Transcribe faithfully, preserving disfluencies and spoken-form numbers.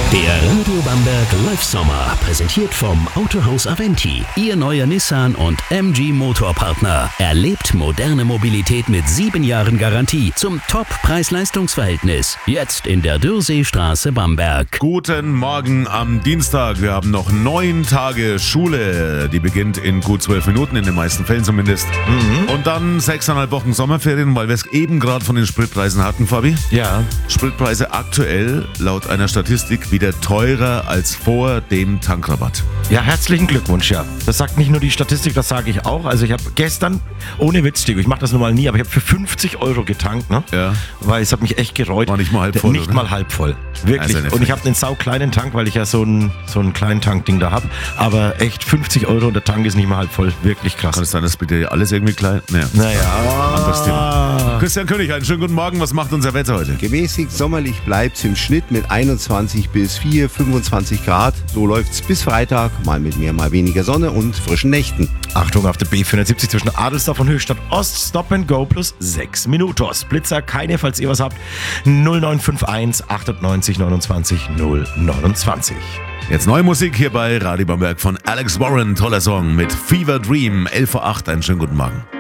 Der Radio Bamberg Live Sommer, präsentiert vom Autohaus Aventi. Ihr neuer Nissan und M G Motorpartner. Erlebt moderne Mobilität mit sieben Jahren Garantie zum Top-Preis-Leistungs-Verhältnis. Jetzt in der Dürrseestraße Bamberg. Guten Morgen am Dienstag. Wir haben noch neun Tage Schule. Die beginnt in gut zwölf Minuten, in den meisten Fällen zumindest. Mhm. Und dann sechseinhalb Wochen Sommerferien, weil wir es eben gerade von den Spritpreisen hatten, Fabi. Ja. Spritpreise aktuell laut einer Statistik wieder teurer als vor dem Tankrabatt. Ja, herzlichen Glückwunsch, ja. Das sagt nicht nur die Statistik, das sage ich auch. Also ich habe gestern, ohne Witz, Diego, ich mache das normal nie, aber ich habe für fünfzig Euro getankt, ne? Ja. Weil es hat mich echt gereut. War nicht mal halb voll, Nicht oder? mal halb voll. Wirklich. Also und ich habe einen saukleinen Tank, weil ich ja so einen so einen kleinen Tankding da habe. Aber echt fünfzig Euro und der Tank ist nicht mal halb voll. Wirklich krass. Kann es sein, dass bitte alles irgendwie klein? Naja. Naja. Anderes Thema. Christian König, einen schönen guten Morgen. Was macht unser Wetter heute? Gemäßigt sommerlich bleibt es im Schnitt mit einundzwanzig bis vier, fünfundzwanzig Grad. So läuft es bis Freitag, mal mit mehr, mal weniger Sonne und frischen Nächten. Achtung auf der B vierhundertsiebzig zwischen Adelsdorf und Höchstadt Ost. Stop and Go plus sechs Minutos. Blitzer, keine, falls ihr was habt. null neun fünf eins achtundneunzig neunundzwanzig null neunundzwanzig. Jetzt neue Musik hier bei Radio Bamberg von Alex Warren. Toller Song mit Fever Dream. elf vor acht. Einen schönen guten Morgen.